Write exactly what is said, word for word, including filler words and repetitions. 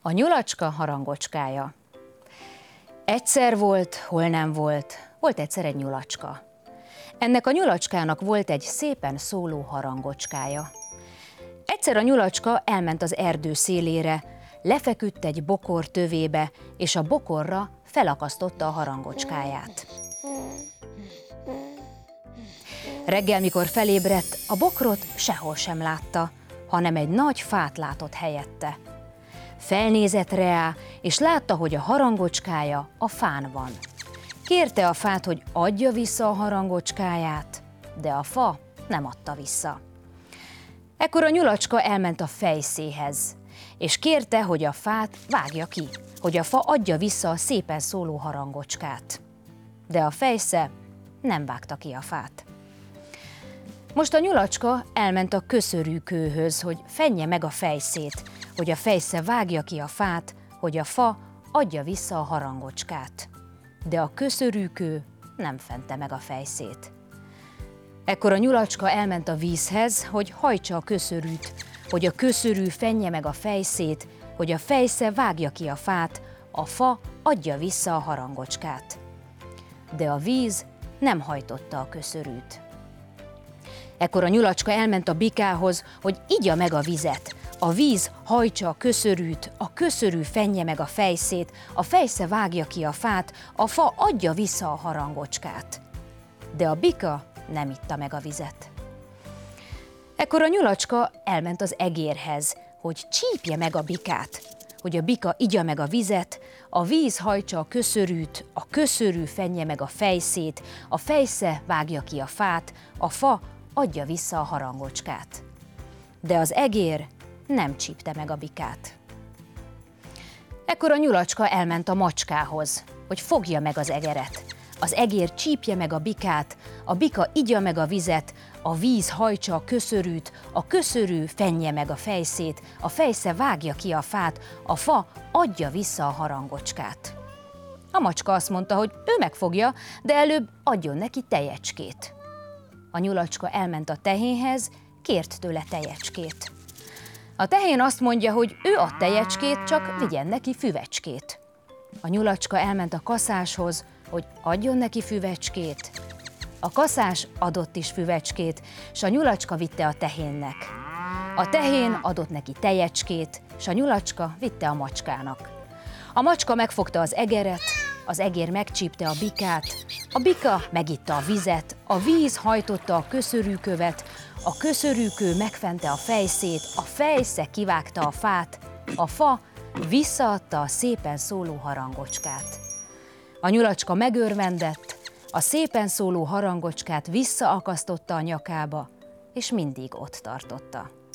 A nyulacska harangocskája. Egyszer volt, hol nem volt, volt egyszer egy nyulacska. Ennek a nyulacskának volt egy szépen szóló harangocskája. Egyszer a nyulacska elment az erdő szélére, lefeküdt egy bokor tövébe, és a bokorra felakasztotta a harangocskáját. Reggel, mikor felébredt, a bokrot sehol sem látta, hanem egy nagy fát látott helyette. Felnézett reá, és látta, hogy a harangocskája a fán van. Kérte a fát, hogy adja vissza a harangocskáját, de a fa nem adta vissza. Ekkor a nyulacska elment a fejszéhez, és kérte, hogy a fát vágja ki, hogy a fa adja vissza a szépen szóló harangocskát. De a fejsze nem vágta ki a fát. Most a nyulacska elment a köszörűkőhöz, hogy fenje meg a fejszét, hogy a fejsze vágja ki a fát, hogy a fa adja vissza a harangocskát. De a köszörűkő nem fente meg a fejszét. Ekkor a nyulacska elment a vízhez, hogy hajtsa a köszörűt, hogy a köszörű fenje meg a fejszét, hogy a fejsze vágja ki a fát, a fa adja vissza a harangocskát. De a víz nem hajtotta a köszörűt. Ekkor a nyulacska elment a bikához, hogy igya meg a vizet. A víz hajtsa a köszörűt, a köszörű fenje meg a fejszét, a fejsze vágja ki a fát, a fa adja vissza a harangocskát. De a bika nem itta meg a vizet. Ekkor a nyulacska elment az egérhez, hogy csípje meg a bikát, hogy a bika igya meg a vizet, a víz hajtsa a köszörűt, a köszörű fenje meg a fejszét, a fejsze vágja ki a fát, a fa adja vissza a harangocskát. De az egér nem csípte meg a bikát. Ekkor a nyulacska elment a macskához, hogy fogja meg az egeret. Az egér csípje meg a bikát, a bika igya meg a vizet, a víz hajtsa a köszörűt, a köszörű fenje meg a fejszét, a fejsze vágja ki a fát, a fa adja vissza a harangocskát. A macska azt mondta, hogy ő megfogja, de előbb adjon neki tejecskét. A nyulacska elment a tehénhez, kért tőle tejecskét. A tehén azt mondja, hogy ő ad tejecskét, csak vigyen neki füvecskét. A nyulacska elment a kaszáshoz, hogy adjon neki füvecskét. A kaszás adott is füvecskét, s a nyulacska vitte a tehénnek. A tehén adott neki tejecskét, s a nyulacska vitte a macskának. A macska megfogta az egeret, az egér megcsípte a bikát, a bika megitta a vizet, a víz hajtotta a köszörűkövet, a köszörűkő megfente a fejszét, a fejsze kivágta a fát, a fa visszaadta a szépen szóló harangocskát. A nyulacska megörvendett, a szépen szóló harangocskát visszaakasztotta a nyakába, és mindig ott tartotta.